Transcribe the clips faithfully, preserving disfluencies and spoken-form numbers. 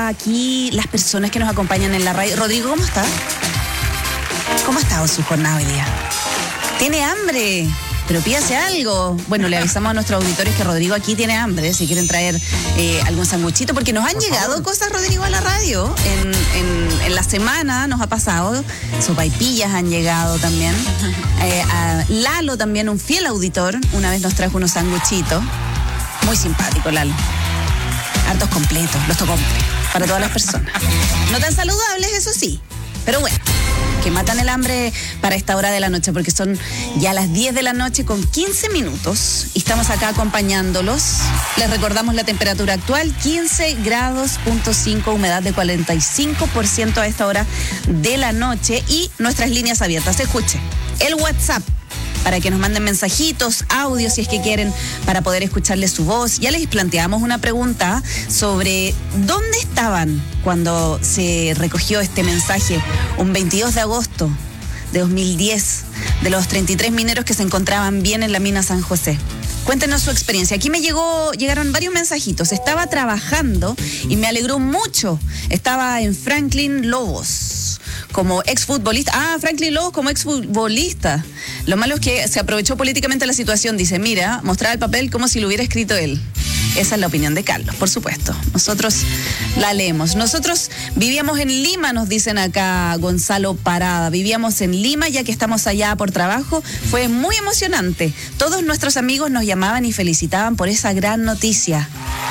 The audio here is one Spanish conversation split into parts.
a aquí las personas que nos acompañan en la radio. Rodrigo, ¿cómo está? ¿Cómo ha estado su jornada hoy día? ¿Tiene hambre? Pero pídase algo. Bueno, le avisamos a nuestros auditores que Rodrigo aquí tiene hambre, si quieren traer eh, algún sanguchito, porque nos han Por llegado favor. cosas, Rodrigo, a la radio. En, en, en la semana nos ha pasado, sopaipillas han llegado también. Eh, a Lalo también, un fiel auditor, una vez nos trajo unos sanguchitos. Muy simpático, Lalo. Hartos completos, los tocó para todas las personas. No tan saludables, eso sí, pero bueno, que matan el hambre para esta hora de la noche, porque son ya las diez de la noche con quince minutos y estamos acá acompañándolos. Les recordamos la temperatura actual, quince grados punto cinco, humedad de cuarenta y cinco por ciento a esta hora de la noche y nuestras líneas abiertas. Escuche, el WhatsApp, para que nos manden mensajitos, audios, si es que quieren, para poder escucharles su voz. Ya les planteamos una pregunta sobre dónde estaban cuando se recogió este mensaje, un veintidós de agosto de dos mil diez, de los treinta y tres mineros que se encontraban bien en la mina San José. Cuéntenos su experiencia. Aquí me llegó, llegaron varios mensajitos. Estaba trabajando y me alegró mucho. Estaba en Franklin Lobos como exfutbolista. Ah, Franklin Lobos como exfutbolista. Lo malo es que se aprovechó políticamente la situación. Dice, mira, mostraba el papel como si lo hubiera escrito él. Esa es la opinión de Carlos, por supuesto. Nosotros la leemos. Nosotros vivíamos en Lima, nos dicen acá Gonzalo Parada. Vivíamos en Lima, ya que estamos allá por trabajo. Fue muy emocionante. Todos nuestros amigos nos llamaban y felicitaban por esa gran noticia.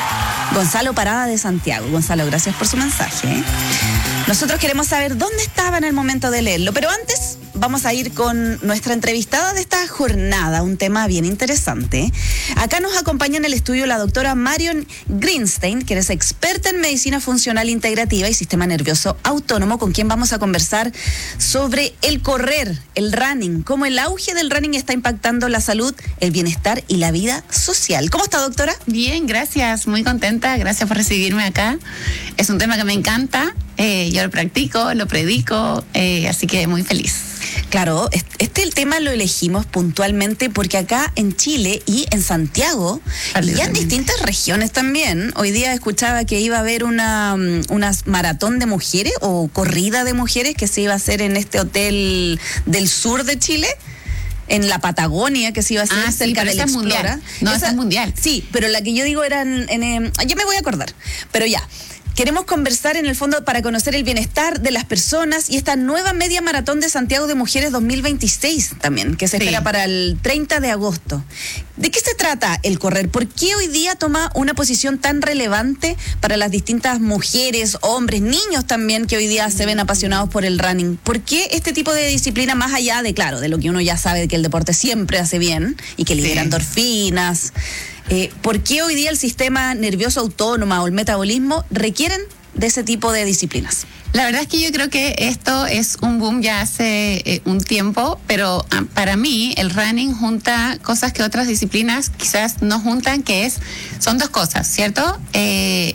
Gonzalo Parada de Santiago. Gonzalo, gracias por su mensaje, ¿eh? Nosotros queremos saber dónde estaba en el momento de leerlo, pero antes vamos a ir con nuestra entrevistada de esta jornada, un tema bien interesante. Acá nos acompaña en el estudio la doctora Marion Greenstein, que es experta en medicina funcional integrativa y sistema nervioso autónomo, con quien vamos a conversar sobre el correr, el running, cómo el auge del running está impactando la salud, el bienestar y la vida social. ¿Cómo está, doctora? Bien, gracias, muy contenta, gracias por recibirme acá. Es un tema que me encanta. Eh, yo lo practico, lo predico, eh, así que muy feliz. Claro, este el tema lo elegimos puntualmente porque acá en Chile y en Santiago y en distintas regiones también. Hoy día escuchaba que iba a haber una, una maratón de mujeres o corrida de mujeres que se iba a hacer en este hotel del sur de Chile. En la Patagonia, que se iba a hacer ah, cerca sí, del Explora. No, esa, esa es mundial. Sí, pero la que yo digo era en, en, en... Yo me voy a acordar, pero ya. Queremos conversar en el fondo para conocer el bienestar de las personas y esta nueva media maratón de Santiago de Mujeres dos mil veintiséis también, que se sí. espera para el treinta de agosto. ¿De qué se trata el correr? ¿Por qué hoy día toma una posición tan relevante para las distintas mujeres, hombres, niños también que hoy día se ven apasionados por el running? ¿Por qué este tipo de disciplina, más allá de, claro, de lo que uno ya sabe de que el deporte siempre hace bien y que libera sí. endorfinas? Eh, ¿Por qué hoy día el sistema nervioso autónomo o el metabolismo requieren de ese tipo de disciplinas? La verdad es que yo creo que esto es un boom ya hace eh, un tiempo, pero ah, para mí el running junta cosas que otras disciplinas quizás no juntan, que es, son dos cosas, ¿cierto? Eh,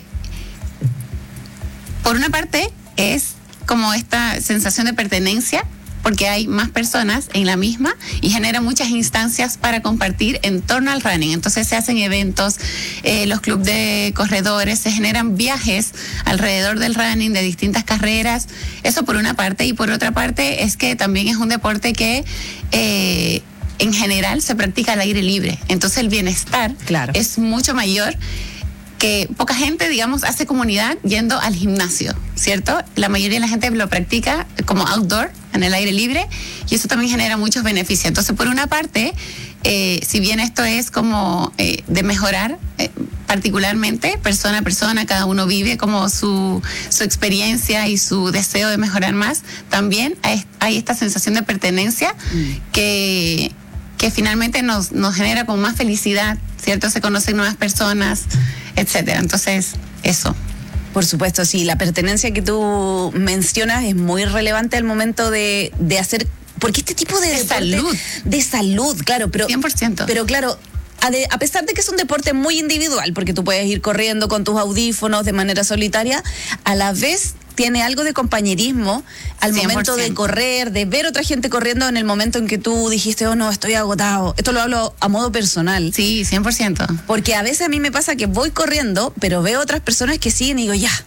por una parte es como esta sensación de pertenencia, porque hay más personas en la misma y genera muchas instancias para compartir en torno al running. Entonces se hacen eventos, eh, los clubes de corredores, se generan viajes alrededor del running de distintas carreras. Eso por una parte. Y por otra parte es que también es un deporte que eh, en general se practica al aire libre. Entonces el bienestar claro. es mucho mayor, que poca gente, digamos, hace comunidad yendo al gimnasio, ¿cierto? La mayoría de la gente lo practica como outdoor, en el aire libre, y eso también genera muchos beneficios. Entonces, por una parte, eh, si bien esto es como eh, de mejorar, eh, particularmente, persona a persona, cada uno vive como su, su experiencia y su deseo de mejorar más, también hay, hay esta sensación de pertenencia mm. que... que finalmente nos, nos genera como más felicidad, ¿cierto? Se conocen nuevas personas, etcétera. Entonces, eso. Por supuesto, sí. La pertenencia que tú mencionas es muy relevante al momento de, de hacer... Porque este tipo de... De deporte, salud. De salud, claro. Pero, cien por ciento. Pero claro... A, de, a pesar de que es un deporte muy individual, porque tú puedes ir corriendo con tus audífonos de manera solitaria, a la vez tiene algo de compañerismo al cien por ciento. Momento de correr, de ver otra gente corriendo en el momento en que tú dijiste, oh no, estoy agotado. Esto lo hablo a modo personal. Sí, cien por ciento. Porque a veces a mí me pasa que voy corriendo, pero veo otras personas que siguen y digo, ya,